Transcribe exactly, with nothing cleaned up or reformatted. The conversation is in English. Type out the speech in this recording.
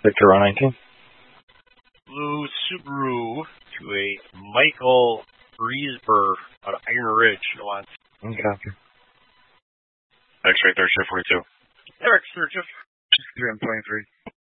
Victor one nineteen. Blue Subaru to a Michael Griesberg out of Iron Ridge. Wants. Copy. X-ray third shift forty-two. Eric, third shift. three M twenty-three.